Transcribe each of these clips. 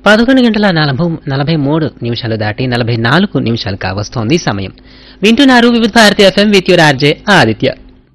11 గంటల 43 నిమిషాలు దాటి 44 నిమిషాలు కావస్తోంది సమయం. వింటున్నారు వివిధ Bharati FM with your RJ Aditya.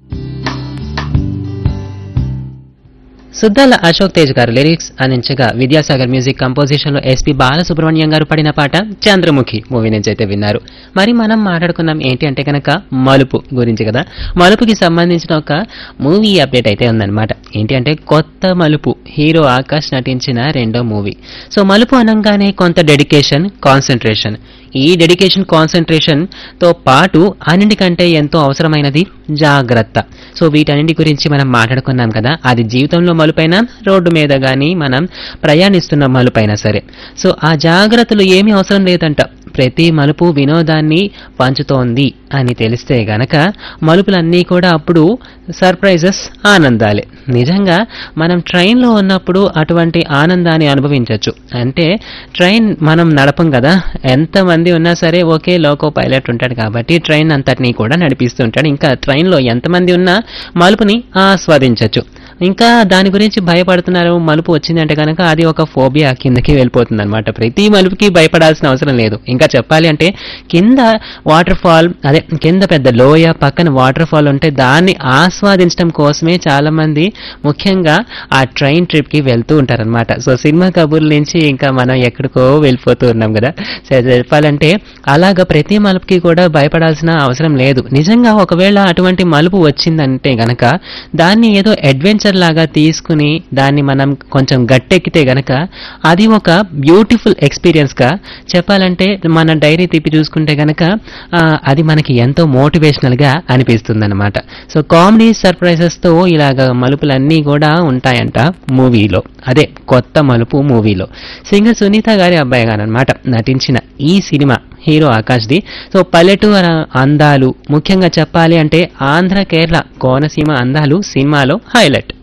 Suddala Ashok Tej గారు లిరిక్స్ అందించగా విద్యాసాగర్ మ్యూజిక్ కంపోజిషన్ లో ఎస్పి బాలసుబ్రహ్మణ్యం గారు పడిన పాట చంద్రముఖి మూవీ నుంచి అయితే విన్నారు. మరి మనం మాట్లాడుకున్నాం ఏంటి అంటే కనుక మలుపు గురించి కదా. మలుపుకి సంబంధించిన ఒక మూవీ అప్డేట్ అయితే ఉందన్నమాట. ఏంటి అంటే కొత్త మలుపు, హీరో ఆకాష్ నటించిన రెండో మూవీ. సో మలుపు అనగానే కొంత డెడికేషన్, కాన్సన్ట్రేషన్. ఈ డెడికేషన్, కాన్సన్ట్రేషన్ తో పాటు అన్నింటికంటే ఎంతో అవసరమైనది జాగ్రత్త. సో వీటన్నింటి గురించి మనం మాట్లాడుకున్నాం కదా. అది జీవితంలో మలుపైనా, రోడ్డు మీద గానీ మనం ప్రయాణిస్తున్న మలుపైనా సరే. సో ఆ జాగ్రత్తలు ఏమీ అవసరం లేదంట. ప్రతి మలుపు వినోదాన్ని పంచుతోంది అని తెలిస్తే గనక మలుపులన్నీ కూడా అప్పుడు సర్ప్రైజెస్, ఆనందాలే. నిజంగా మనం ట్రైన్లో ఉన్నప్పుడు అటువంటి ఆనందాన్ని అనుభవించవచ్చు. అంటే ట్రైన్ మనం నడపం కదా, ఎంతమంది ఉన్నా సరే ఒకే లోకో పైలట్ ఉంటాడు కాబట్టి ట్రైన్ అంతటినీ కూడా నడిపిస్తూ ఉంటాడు. ఇంకా ట్రైన్లో ఎంతమంది ఉన్నా మలుపుని ఆస్వాదించవచ్చు. ఇంకా దాని గురించి భయపడుతున్నారు, మలుపు వచ్చిందంటే కనుక అది ఒక ఫోబియా కిందకి వెళ్ళిపోతుంది అనమాట. ప్రతి మలుపుకి భయపడాల్సిన అవసరం లేదు. ఇంకా చెప్పాలి అంటే కింద వాటర్ ఫాల్, అదే కింద పెద్ద లోయ, పక్కన వాటర్ ఫాల్ ఉంటే దాన్ని ఆస్వాదించడం కోసమే చాలా మంది ముఖ్యంగా ఆ ట్రైన్ ట్రిప్ కి వెళ్తూ ఉంటారనమాట. సో సినిమా కబుర్ల నుంచి ఇంకా మనం ఎక్కడికో వెళ్ళిపోతూ ఉన్నాం కదా. చెప్పాలంటే అలాగా ప్రతి మలుపుకి కూడా భయపడాల్సిన అవసరం లేదు. నిజంగా ఒకవేళ అటువంటి మలుపు వచ్చిందంటే గనక దాన్ని ఏదో అడ్వెంచర్ లాగా తీసుకుని దాన్ని మనం కొంచెం గట్టెక్కితే గనక అది ఒక బ్యూటిఫుల్ ఎక్స్పీరియన్స్ గా చెప్పాలంటే మన డైరీ తిప్పి చూసుకుంటే గనక అది మనకి ఎంతో మోటివేషనల్ గా అనిపిస్తుంది అనమాట. సో కామెడీ సర్ప్రైజెస్ తో ఇలాగ మలుపులన్నీ కూడా ఉంటాయంట మూవీలో. అదే కొత్త మలుపు మూవీలో సింగర్ సునీత గారి అబ్బాయి గారు అనమాట నటించిన ఈ సినిమా హీరో ఆకాష్ది. సో పల్లెటూరు అందాలు, ముఖ్యంగా చెప్పాలి అంటే ఆంధ్ర, కేరళ, కోనసీమ అందాలు సినిమాలో హైలైట్.